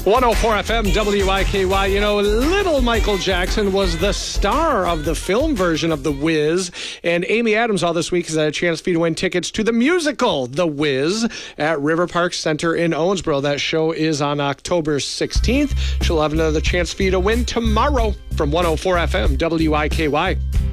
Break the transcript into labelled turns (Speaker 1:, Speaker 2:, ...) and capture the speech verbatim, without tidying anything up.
Speaker 1: one oh four F M W I K Y. You know, little Michael Jackson was the star of the film version of The Wiz. And Amy Adams all this week has had a chance for you to win tickets to the musical The Wiz at River Park Center in Owensboro. That show is on October sixteenth. She'll have another chance for you to win tomorrow from one oh four F M W I K Y.